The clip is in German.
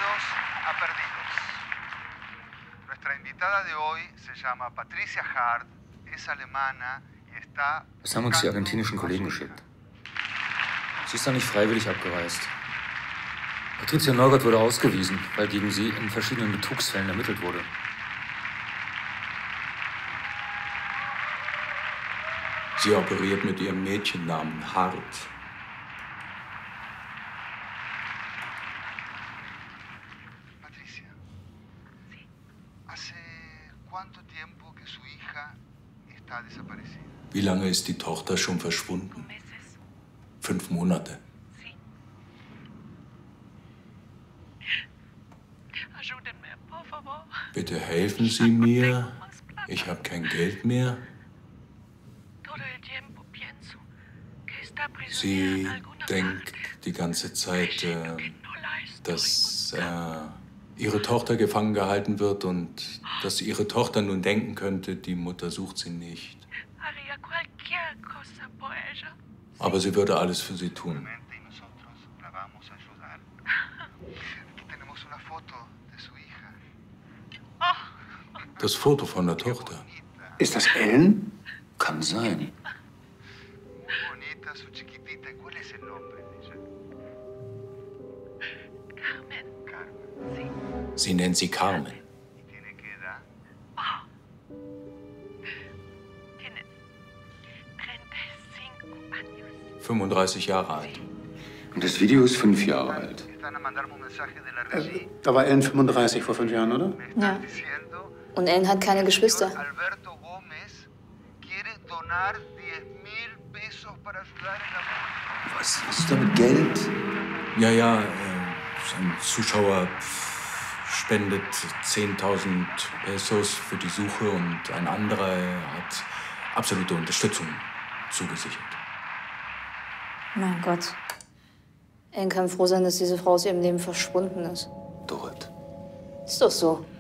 Bienvenidos a Perdidos. Nuestra invitada de hoy se llama Patricia Hart, es alemana y está... Das haben uns die argentinischen Kollegen geschickt. Sie ist da nicht freiwillig abgereist. Patricia Neugott wurde ausgewiesen, weil gegen sie in verschiedenen Betrugsfällen ermittelt wurde. Sie operiert mit ihrem Mädchennamen Hart. Patricia, ¿hace cuánto tiempo que su hija está desaparecida? Wie lange ist die Tochter schon verschwunden? 5 Monate. Bitte helfen Sie mir. Ich habe kein Geld mehr. Sie denkt die ganze Zeit, dass ihre Tochter gefangen gehalten wird und dass ihre Tochter nun denken könnte, die Mutter sucht sie nicht. Aber sie würde alles für sie tun. Das Foto von der Tochter. Ist das Ellen? Kann sein. Sie nennt sie Carmen. 35 Jahre alt. Und das Video ist 5 Jahre alt. Da war Ellen 35 vor 5 Jahren, oder? Ja. Und Ellen hat keine Geschwister. Was ist da mit Geld? Ja, ein Zuschauer spendet 10.000 Pesos für die Suche und ein anderer hat absolute Unterstützung zugesichert. Mein Gott. Ellen kann froh sein, dass diese Frau aus ihrem Leben verschwunden ist. Dorrit. Ist doch so.